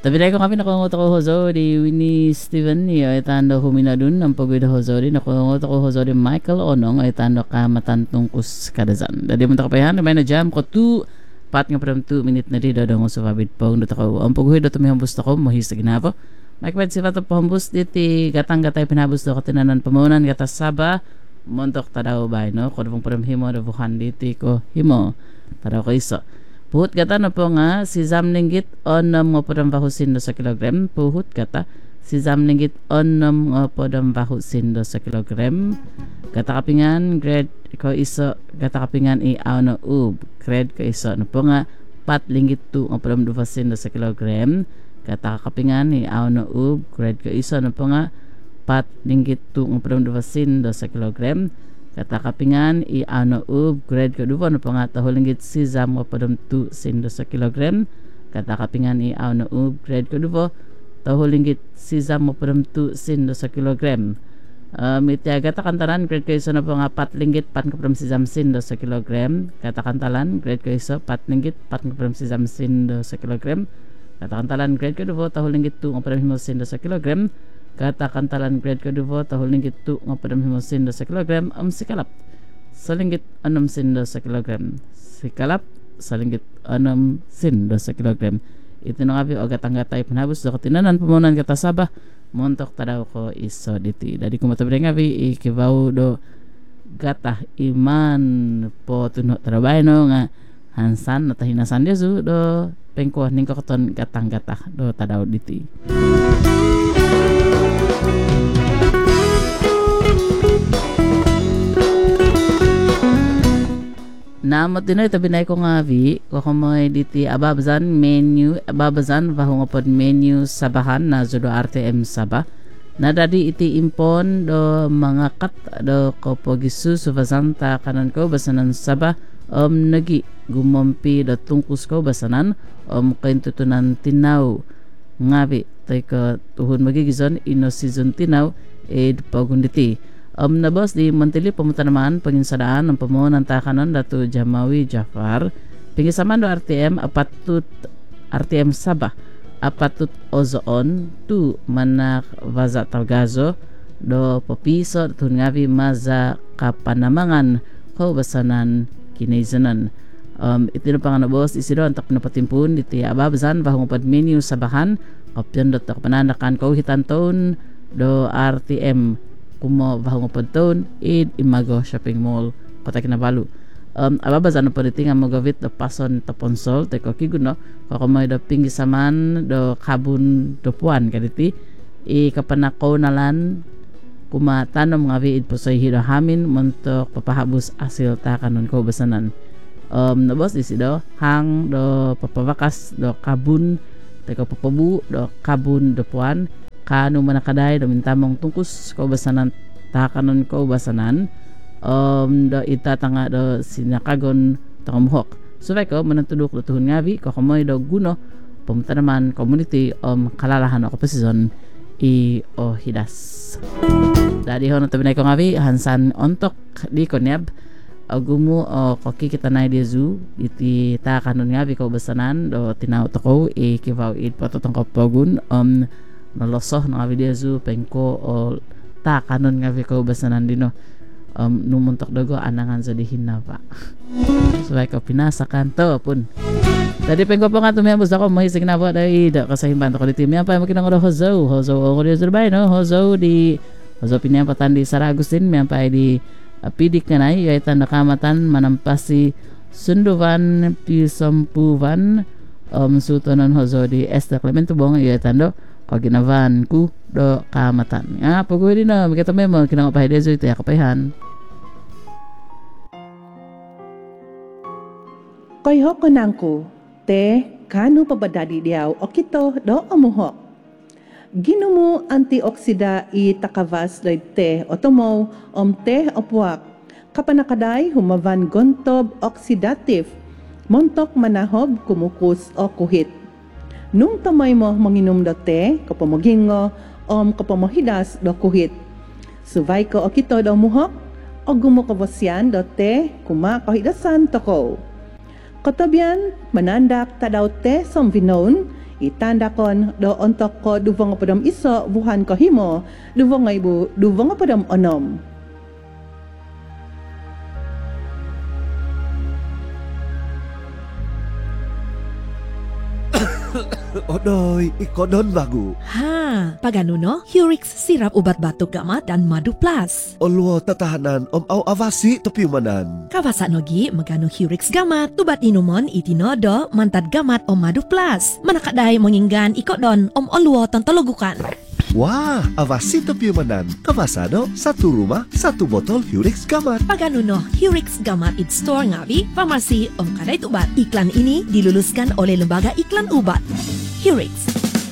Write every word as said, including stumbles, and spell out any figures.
Tapi dahil ko kami nakungot ako hozo di Winnie Steven ni ay tando humina dun ang pagwid hozo di nakungot ako hozo di Michael Onong ay tando ka matantong kus kadazan. Dadi mo takapayan may na jam ko two pat nga pram two minute na di dadong sa pabit pong do tako ang pagwid do tumihambus tako mohis ginabo. Mike si pato pahambus diti gatang gatay pinabus do katinanan pamunan gata saba montok tadaw bay no ko pong pram himo do bukan diti ko himo tadaw ko iso. Puhut kata na po nga, si Zamlinggit onam nga po ng vahusin do sa kilogram. Puhut kata, si Zamlinggit onam nga po ng vahusin do sa kilogram. Kata kapingan, grade ko iso, kata kapingan i-aw na ub. Grade ko iso, na po nga, pat linggit tu nga po ng vahusin do sa kilogram. Kata kapingan i-aw na ub. Grade ko iso, na po nga, pat linggit tu nga po ng vahusin do sa kilogram. Kata kapingan i ano ub grade ko dupo no pangata holinggit si zam nga padam tu sindo sa kilogram. Kata kapingan i ano ub grade ko dupo ta holinggit si zam nga padam tu sindo sa kilogram. Um, itiaga ta kantalan grade ko iso no panga pat linggit pat nga padam si zam sindo sa kilogram. Kata kantalan grade ko iso pat linggit pat nga padam si zam sindo sa kilogram. Kata kantalan grade ko dupo ta holinggit tu nga padam himo sindo sa kilogram. Kata kantalan grade ko dupo tahol linggit tu nga padam himo sindo sa kilogram am sikalap sa linggit anam sindo sa kilogram sikalap sa linggit anam sindo sa kilogram ito na nga bi o gatang-gatay panhabos do katinanan pamunan kata sabah montok tadaw ko iso diti dadi ko matabri nga bi ikibaw do gatah iman po tuno trabay no nga hansan na tahinasan Yesu do pengko ning katon gatang-gatah do tadaw diti. Namot din ay tabi na ko nga vi ko kumoy diti ababazan menu ababazan bahong pod menu sabahan na zudo R T M Sabah nadadi iti impon do mga kat do ko pogisu suvazanta kanan ko basanan Sabah um nagi gumompi do tungkus ko basanan um kaintutunan tinaw ngabi tay ko tuhon magigizon ino season tinaw ed pagunditi um nabos di Montili pumunta naman panginsadaan ng pamunan takanon datu Jamawi Jafar pingisaman do R T M apatut R T M Sabah apatut ozoon tu manak vaza tawgazo do popiso tun ngabi maza kapanamangan ko basanan kinaizanan um iti no panganabos isido antak napatimpun iti ababzan bahong pad menu sabahan option do tak pananakan ko hitanton do R T M kumo bahong padton id Imago Shopping Mall Kota Kinabalu um ababazan po diti nga mogavit do pason taponsol te ko kiguno ko kumoy do pinggisaman do kabun do puan kaditi i kapanakaw nalan kumatanom nga viid po sa hidahamin montok papahabos asil ta kanon ko basanan um nabos disi do hang do papawakas do kabun te ko papabu do kabun do puan kanu manakaday do mintamong tungkus ko basanan takanon ko basanan um do itatanga do sinakagon takamuhok subay ko manatudok do tuhon ngabi ko kamoy do guno pumunta naman community um kalalahan ako pasizon i o hidas dadi hono tabi ko ngabi hansan ontok di konyab agumo o koki kita na di zoo iti takanon ngabi ko basanan do tinaw to ko i kibaw id patotong ko pogun um nalosoh nga video zu pengko o ta kanon nga ko basanan dino um numuntok dago anangan sa dihin na pa so ay ko pinasakan to pun tadi pengko pa nga tumiyambos ako mahisig na po dahil da kasahimban ko dito miyan pa makinang ko hozo hozo o ko di zurbay no hozo di hozo pinampatan di Saragustin miyan pa di uh, pidik na nai yaitan nakamatan manampasi sunduvan pisampuvan um sutonon hozo di Esther Clemento bong yaitan do kaginavan ku do kamatan nga pagod din na magkita memo kinang pahay dezo ito yakapayhan koy hoko nangku te kanu pabadadi diaw o kito do amuhok ginumu antioksida i takavas do te otomo om te opuak kapanakaday humavan gontob oxidative montok manahob kumukus o kuhit. Nung tamay mo manginom do te, kapamogingo, om kapamohidas do kuhit. Suvay ko o kito do muhok, o gumukabosyan do te, kuma kahidasan to ko. Kotabyan, manandak tadaw te som vinon, Itandakon do ontok ko duvong padam iso buhan ko himo duvong ibu duvong padam onom. Odoy, ikodon bagu. Ha, pagano no? Hurix sirap ubat batuk gamat dan madu plus. Olwo tatahanan om au avasi topiumanan. Kawasa nogi magano Hurix gamat, tubat inumon itinodo mantad gamat om madu plus. Manakadai menginggan ikodon om olwo tontologukan. Wah, avasi topiumanan. Kawasado, satu rumah, satu botol Hurix Gamat. Pagano no, Hurix gamat it store ngawi, farmasi om kadai tubat. Iklan ini diluluskan oleh Lembaga Iklan Ubat. Hurix.